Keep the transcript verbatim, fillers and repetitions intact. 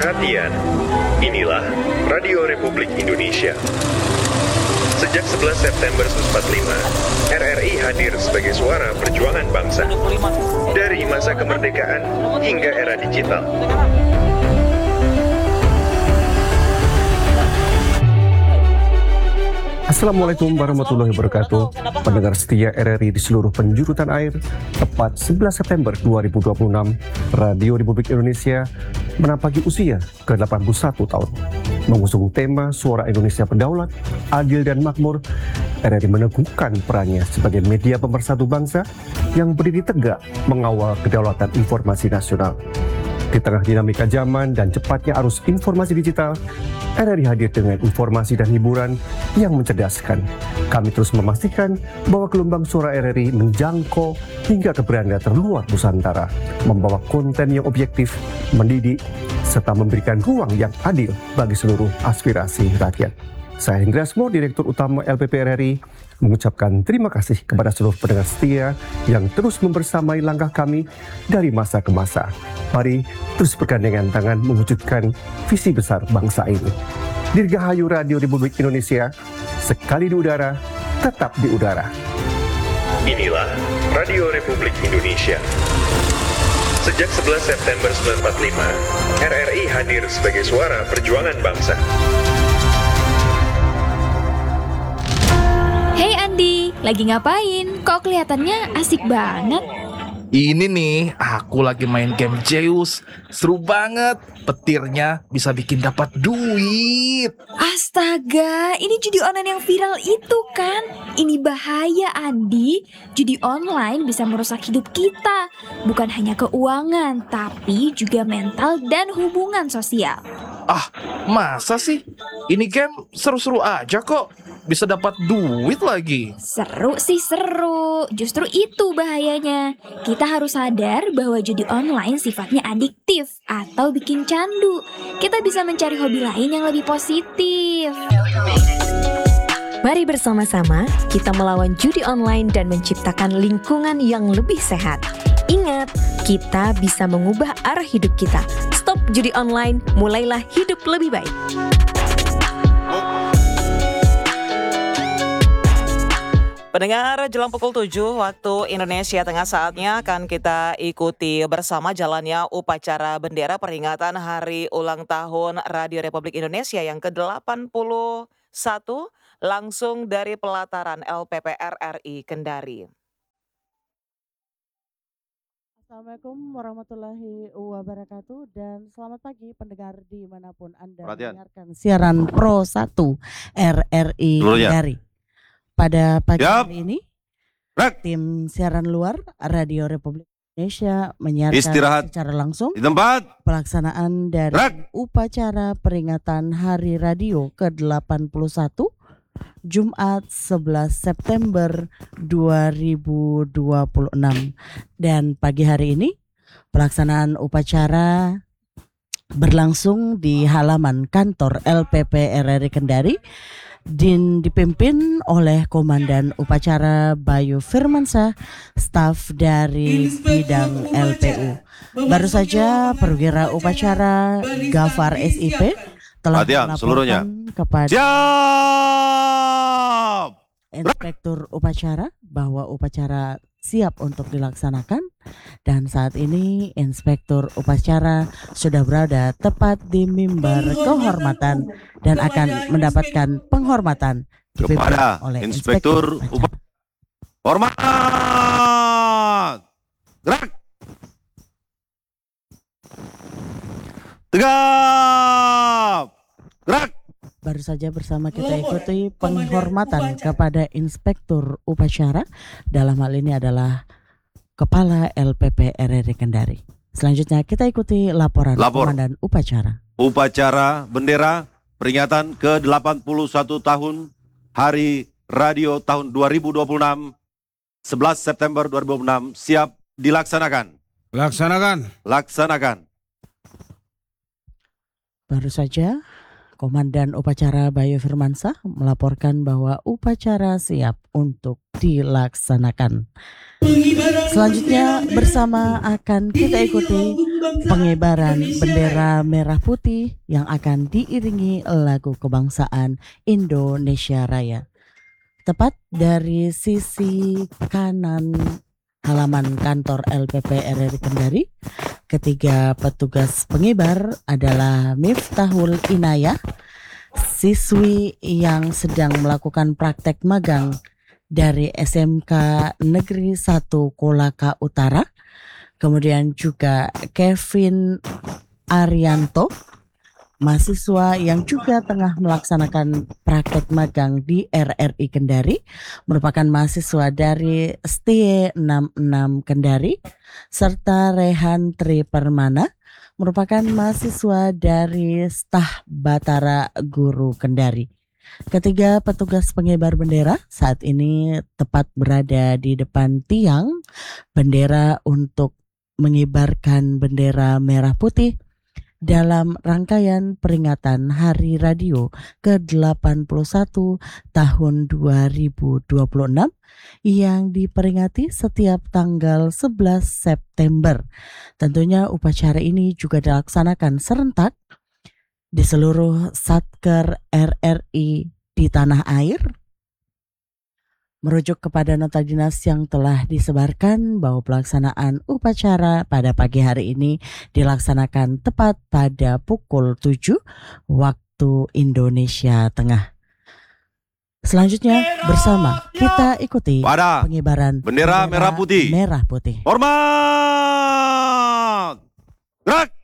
Perhatian, inilah Radio Republik Indonesia. Sejak sebelas September seribu sembilan ratus empat puluh lima, R R I hadir sebagai suara perjuangan bangsa. Dari masa kemerdekaan hingga era digital. Assalamualaikum warahmatullahi wabarakatuh. Pendengar setia R R I di seluruh penjuru tanah air, tepat sebelas September dua ribu dua puluh enam, Radio Republik Indonesia menapaki usia ke delapan puluh satu tahun. Mengusung tema Suara Indonesia Berdaulat, Adil dan Makmur, R R I meneguhkan perannya sebagai media pemersatu bangsa yang berdiri tegak mengawal kedaulatan informasi nasional. Di tengah dinamika zaman dan cepatnya arus informasi digital, R R I hadir dengan informasi dan hiburan yang mencerdaskan. Kami terus memastikan bahwa gelombang suara R R I menjangkau hingga ke beranda terluar Nusantara, membawa konten yang objektif, mendidik, serta memberikan ruang yang adil bagi seluruh aspirasi rakyat. Saya Hendra Asmo, Direktur Utama L P P R R I, mengucapkan terima kasih kepada seluruh pendengar setia yang terus membersamai langkah kami dari masa ke masa. Mari terus bergandengan tangan mewujudkan visi besar bangsa ini. Dirgahayu Radio Republik Indonesia, sekali di udara, tetap di udara. Inilah Radio Republik Indonesia. Sejak sebelas September seribu sembilan ratus empat puluh lima, R R I hadir sebagai suara perjuangan bangsa. Hey Andi, lagi ngapain? Kok kelihatannya asik banget? Ini nih, aku lagi main game Zeus. Seru banget. Petirnya bisa bikin dapat duit. Astaga, ini judi online yang viral itu kan? Ini bahaya Andi. Judi online bisa merusak hidup kita. Bukan hanya keuangan, tapi juga mental dan hubungan sosial. Ah, masa sih? Ini game seru-seru aja kok. Bisa dapat duit lagi. Seru sih seru, justru itu bahayanya. Kita harus sadar bahwa judi online sifatnya adiktif atau bikin candu. Kita bisa mencari hobi lain yang lebih positif. Mari bersama-sama kita melawan judi online dan menciptakan lingkungan yang lebih sehat. Ingat, kita bisa mengubah arah hidup kita. Stop judi online, mulailah hidup lebih baik. Pendengar, jelang pukul tujuh waktu Indonesia Tengah, saatnya akan kita ikuti bersama jalannya upacara bendera peringatan Hari Ulang Tahun Radio Republik Indonesia yang ke delapan puluh satu langsung dari pelataran L P P R R I Kendari. Assalamualaikum warahmatullahi wabarakatuh dan selamat pagi pendengar dimanapun Anda Perhatian. mendengarkan siaran Pro satu R R I Seluruhnya. Kendari. Pada pagi Yap. hari ini, Rek. tim siaran luar Radio Republik Indonesia menyiarkan Istirahat. secara langsung Di tempat. pelaksanaan dari Rek. upacara peringatan Hari Radio ke delapan puluh satu Jumat sebelas September dua ribu dua puluh enam. Dan pagi hari ini pelaksanaan upacara berlangsung di halaman kantor L P P R R I Kendari dan dipimpin oleh Komandan Upacara Bayu Firmansyah, staf dari bidang L P U. Baru saja perwira upacara Gafar S I P telah Perhatian, seluruhnya. melaporkan kepada Siap. Inspektur Upacara bahwa upacara siap untuk dilaksanakan, dan saat ini Inspektur Upacara sudah berada tepat di mimbar kehormatan dan akan mendapatkan penghormatan dipimpin Kepada oleh Inspektur Upacara. Upacara. Hormat. Gerak. Tegap. Gerak. Baru saja bersama kita ikuti penghormatan kepada Inspektur Upacara, dalam hal ini adalah Kepala L P P R R I Kendari. Selanjutnya kita ikuti laporan Lapor. Komandan Upacara. Upacara bendera peringatan ke delapan puluh satu tahun Hari Radio tahun dua ribu dua puluh enam, sebelas September dua ribu dua puluh enam siap dilaksanakan. Laksanakan. Laksanakan. Baru saja Komandan Upacara Bayu Firmansyah melaporkan bahwa upacara siap untuk dilaksanakan. Selanjutnya bersama akan kita ikuti pengibaran bendera merah putih yang akan diiringi lagu kebangsaan Indonesia Raya. Tepat dari sisi kanan halaman kantor L P P R R I Kendari, ketiga petugas pengibar adalah Miftahul Inayah, siswi yang sedang melakukan praktek magang dari S M K Negeri satu Kolaka Utara, kemudian juga Kevin Arianto, mahasiswa yang juga tengah melaksanakan praktek magang di R R I Kendari, merupakan mahasiswa dari S T Y enam puluh enam Kendari, serta Rehan Tri Permana, merupakan mahasiswa dari Stah Batara Guru Kendari. Ketiga petugas pengibar bendera saat ini tepat berada di depan tiang bendera untuk mengibarkan bendera merah putih dalam rangkaian peringatan Hari Radio ke delapan puluh satu tahun dua ribu dua puluh enam yang diperingati setiap tanggal sebelas September. Tentunya upacara ini juga dilaksanakan serentak di seluruh Satker R R I di tanah air. Merujuk kepada nota dinas yang telah disebarkan bahwa pelaksanaan upacara pada pagi hari ini dilaksanakan tepat pada pukul tujuh waktu Indonesia Tengah. Selanjutnya bersama kita ikuti pada pengibaran bendera merah putih. Merah putih. Hormat! Gerak!